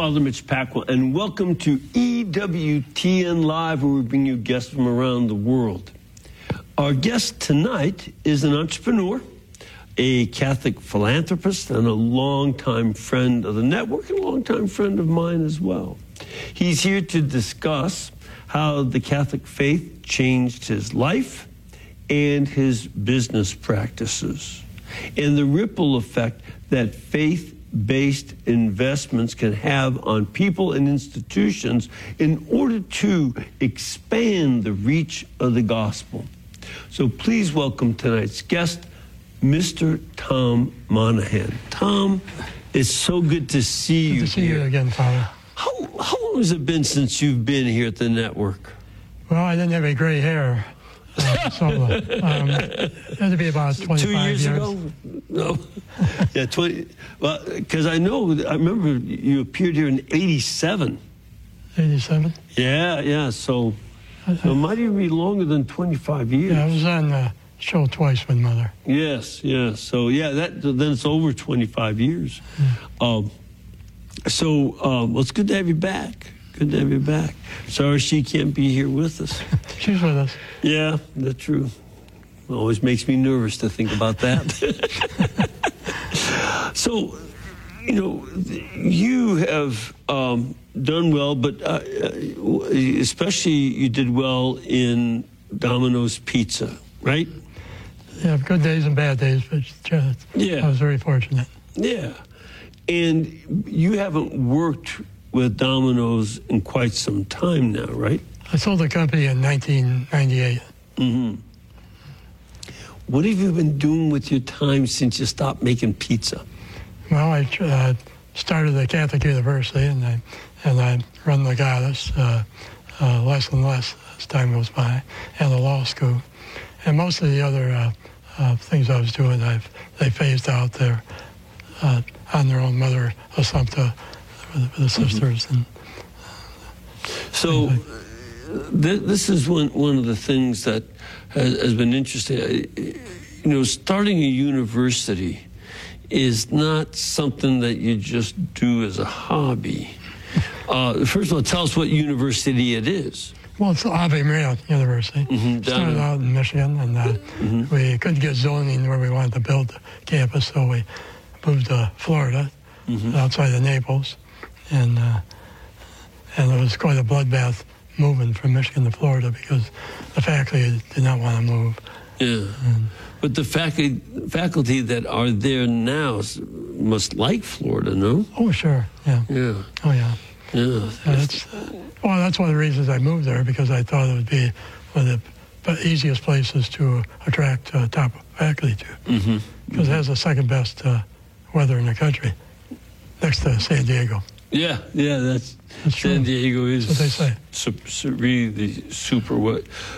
Father Mitch Pacwa, and welcome to EWTN Live, where we bring you guests from around the world. Our guest tonight is an entrepreneur, a Catholic philanthropist, and a longtime friend of the network, and a longtime friend of mine as well. He's here to discuss how the Catholic faith changed his life and his business practices, and the ripple effect that faith-based investments can have on people and institutions in order to expand the reach of the gospel. So please welcome tonight's guest, Mr. Tom Monahan. Tom, it's so good to see you. Good to see you again, Father. How long has it been since you've been here at the network? Well, I didn't have any gray hair. It had to be about 25 2 years ago? No. Yeah, 20. Well, because I remember you appeared here in 87. 87? Yeah. So it might even be longer than 25 years. Yeah, I was on the show twice with Mother. Yes. So then it's over 25 years. Yeah. Well, it's good to have you back. Good to have you back. Sorry she can't be here with us. She's with us. Yeah, that's true. Always makes me nervous to think about that. So, you have done well, but especially you did well in Domino's Pizza, right? Yeah, good days and bad days, but I was very fortunate. Yeah. And you haven't worked with Domino's in quite some time now, right? I sold the company in 1998. Mm-hmm. What have you been doing with your time since you stopped making pizza? Well, I started the Catholic University, and I run the Goddess less and less as time goes by, and the law school. And most of the other things I was doing, they phased out there on their own. Mother Assumpta, the sisters. And so this is one of the things that has been interesting. Starting a university is not something that you just do as a hobby. First of all, tell us what university it is. Well, it's Ave Maria University. Started out in Michigan, and we couldn't get zoning where we wanted to build the campus, so we moved to Florida, outside of Naples. And it was quite a bloodbath moving from Michigan to Florida because the faculty did not want to move. Yeah. But the faculty that are there now must like Florida, no? Oh, sure. Yeah. Yeah. Oh, yeah. Yeah. That's one of the reasons I moved there, because I thought it would be one of the easiest places to attract top faculty to. Because it has the second best weather in the country, next to San Diego. Yeah, that's San true. Diego is That's what they say. Really super.